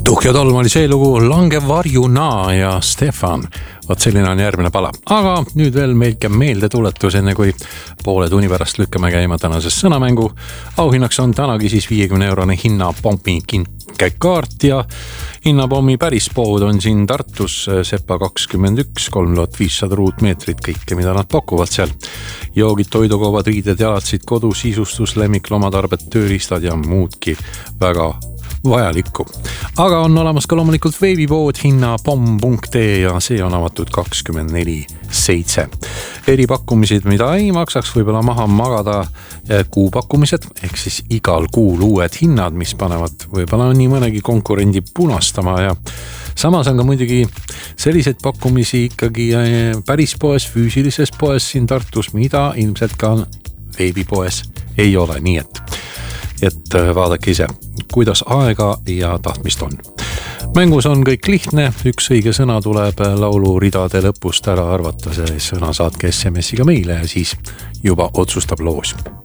Tuhk ja tolm oli see lugu Langev varjuna ja Stefan. Vot selline on järgmine pala. Aga nüüd veel meilke meelde tuletus, enne kui poole tunni pärast lükkame käima tänases sõnamängu. Auhinnaks on tänagi siis 50-eurone hinnapommi kinkekaart ja hinnapommi päris pood on siin Tartus Sepa 21, 3500 ruutmeetrit, kõike mida nad pakuvad seal. Joogid, toidukoobad, riided, jalatsid, kodu, sisustus, lemmik, lomatarbed, tööriistad ja muudki väga vajalikku. Aga on olemas ka loomulikult veebipood hinnapomm.ee ja see on avatud 24/7. Eripakkumisid, mida ei maksaks võib-olla maha magada, kuupakkumised, ehk siis igal kuul uued hinnad, mis panevad võib-olla nii mõnegi konkurendi punastama ja samas on ka muidugi selliseid pakkumisi ikkagi päris poes, füüsilises poes siin Tartus, mida ilmselt ka veebipoes ei ole, nii et vaadake ise, kuidas aega ja tahtmist on. Mängus on kõik lihtne, üks õige sõna tuleb laulu ridade lõpust ära arvata, see sõna saatke SMS-iga meile ja siis juba otsustab loos.